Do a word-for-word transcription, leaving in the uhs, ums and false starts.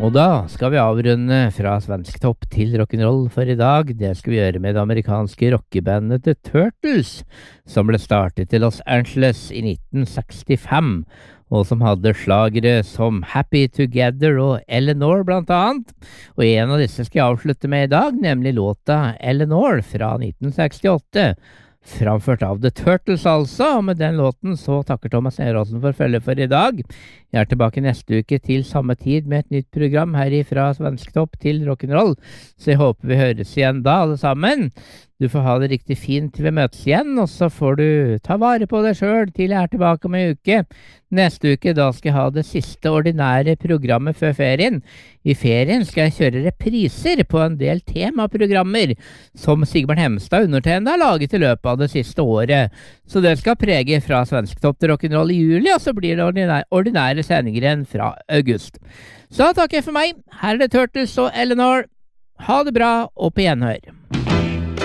Og da skal vi avrunde fra svensk topp til rock'n'roll for i dag. Det skal vi gjøre med det amerikanske rockebandet The Turtles, som ble startet i Los Angeles i nitten sekstifem, og som hadde slagere som Happy Together og Eleanor blant annet. Og en av disse skal jeg avslutte med i dag, nemlig låta Eleanor fra nitten sekstiåtte. Framført av The Turtles altså, og med den låten så takker Thomas Neråsen for følge for i dag. Jeg er tilbake neste uke til samme tid med et nytt program her ifra Svensktopp til rock'n'roll, så jeg håper vi høres igjen da alle sammen. Du får ha det riktig fint til vi møtes igjen, og så får du ta vare på deg selv til jeg er tilbake om en uke. Neste uke da skal jeg ha det siste ordinære programmet før ferien. I ferien skal jeg kjøre repriser på en del temaprogrammer som Sigbjørn Hemstad undertegnet har laget i løpet av det siste året. Så det skal prege fra Svensktopp til rock'n'roll i juli, og så blir det ordinære, ordinære sendinger igjen fra august. Så takker jeg for meg. Her er det Turtles og Eleanor. Ha det bra, og på gjenhør.